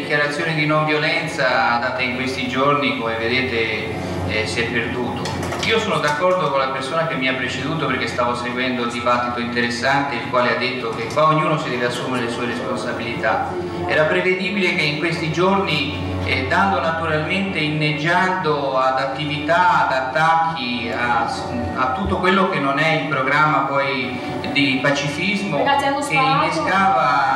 dichiarazioni di non violenza date in questi giorni, come vedete, si è perduto. Io sono d'accordo con la persona che mi ha preceduto, perché stavo seguendo il dibattito interessante, il quale ha detto che qua ognuno si deve assumere le sue responsabilità. Era prevedibile che in questi giorni, dando naturalmente, inneggiando ad attività, ad attacchi, a tutto quello che non è il programma poi di pacifismo che innescava